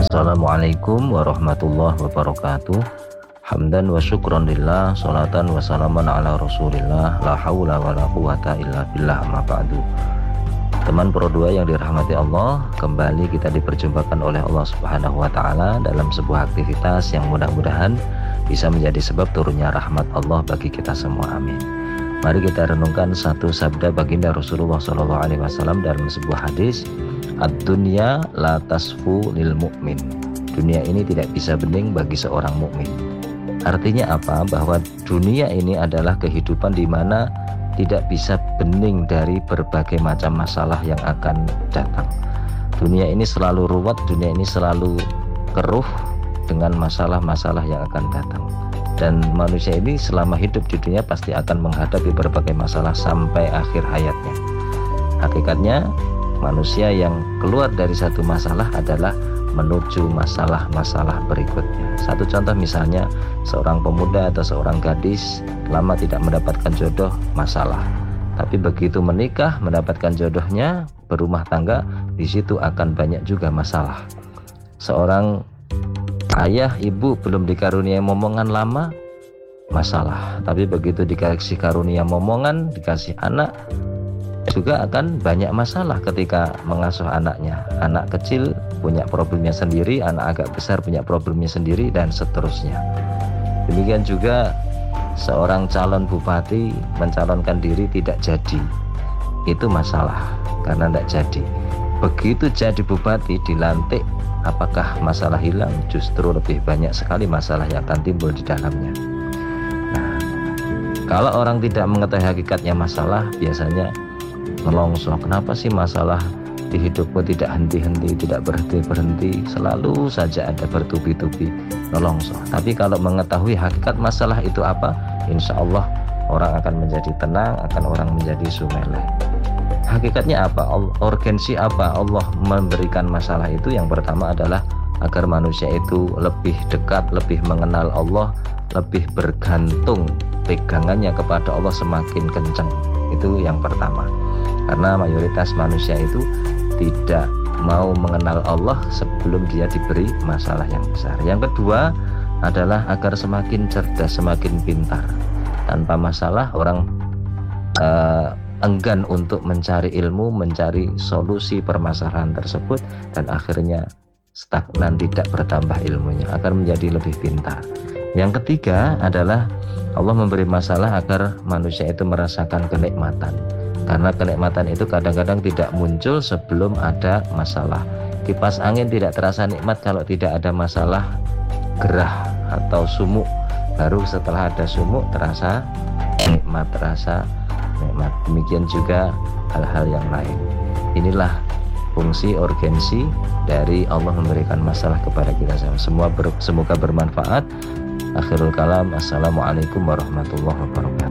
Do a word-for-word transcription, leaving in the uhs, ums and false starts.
Assalamualaikum warahmatullahi wabarakatuh. Hamdan wa syukran lillah, salatan wa salaman ala rasulillah, la hawla wa la quwata illa billah, amma ba'du. Teman Pro dua yang dirahmati Allah, kembali kita diperjumpakan oleh Allah Subhanahu wa taala dalam sebuah aktivitas yang mudah-mudahan bisa menjadi sebab turunnya rahmat Allah bagi kita semua, amin. Mari kita renungkan satu sabda baginda Rasulullah shallallahu alaihi wasallam dalam sebuah hadis, ad-dunya la tasfu lil mu'min. Dunia ini tidak bisa bening bagi seorang mukmin. Artinya apa? Bahwa dunia ini adalah kehidupan di mana tidak bisa bening dari berbagai macam masalah yang akan datang. Dunia ini selalu ruwet, dunia ini selalu keruh dengan masalah-masalah yang akan datang. Dan manusia ini selama hidup di dunia pasti akan menghadapi berbagai masalah sampai akhir hayatnya. Hakikatnya manusia yang keluar dari satu masalah adalah menuju masalah-masalah berikutnya. Satu contoh misalnya, seorang pemuda atau seorang gadis lama tidak mendapatkan jodoh, masalah. Tapi begitu menikah, mendapatkan jodohnya, berumah tangga, di situ akan banyak juga masalah. Seorang ayah, ibu belum dikaruniai momongan lama, masalah. Tapi begitu dikasih karunia momongan, dikasih anak, juga akan banyak masalah ketika mengasuh anaknya. Anak kecil punya problemnya sendiri, anak agak besar punya problemnya sendiri, dan seterusnya. Demikian juga seorang calon bupati mencalonkan diri tidak jadi, itu masalah karena tidak jadi. Begitu jadi bupati, dilantik, apakah masalah hilang? Justru lebih banyak sekali masalah yang akan timbul di dalamnya. Nah, kalau orang tidak mengetahui hakikatnya masalah, biasanya melongso. Kenapa sih masalah di hidupku tidak henti-henti, tidak berhenti-berhenti, selalu saja ada bertubi-tubi, melongso. Tapi kalau mengetahui hakikat masalah itu apa, insya Allah orang akan menjadi tenang, akan orang menjadi sumeleh. Hakikatnya apa? Urgensi apa Allah memberikan masalah itu? Yang pertama adalah agar manusia itu lebih dekat, lebih mengenal Allah, lebih bergantung, pegangannya kepada Allah semakin kencang. Itu yang pertama. Karena mayoritas manusia itu tidak mau mengenal Allah sebelum dia diberi masalah yang besar. Yang kedua adalah agar semakin cerdas, semakin pintar. Tanpa masalah orang uh, enggan untuk mencari ilmu, mencari solusi permasalahan tersebut, dan akhirnya stagnan, tidak bertambah ilmunya, akan menjadi lebih pintar. Yang ketiga adalah Allah memberi masalah agar manusia itu merasakan kenikmatan. Karena kenikmatan itu kadang-kadang tidak muncul sebelum ada masalah. Kipas angin tidak terasa nikmat kalau tidak ada masalah gerah atau sumuk. Baru setelah ada sumuk terasa nikmat, terasa nikmat. Demikian juga hal-hal yang lain. Inilah fungsi urgensi dari Allah memberikan masalah kepada kita semua. Semua ber, semoga bermanfaat. Akhirul kalam, assalamualaikum warahmatullahi wabarakatuh.